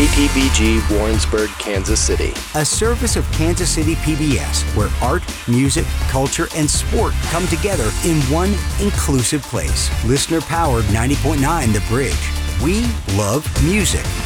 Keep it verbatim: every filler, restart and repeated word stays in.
K T B G Warrensburg, Kansas City. A service of Kansas City P B S, where art, music, culture, and sport come together in one inclusive place. Listener-powered ninety point nine The Bridge. We love music.